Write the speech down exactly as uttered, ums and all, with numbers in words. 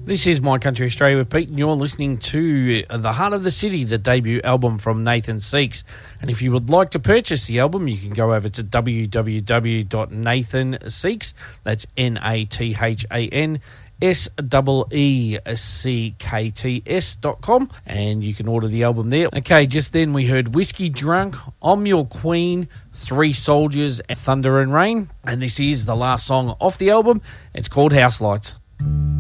This is My Country Australia with Pete, and you're listening to The Heart of the City, the debut album from Nathan Seeks. And if you would like to purchase the album, you can go over to w w w dot nathan seeks, that's N A T H A N S E E C K T S dot com, and you can order the album there. Okay, just then we heard Whiskey Drunk, I'm Your Queen, Three Soldiers, Thunder and Rain, and this is the last song off the album. It's called House Lights.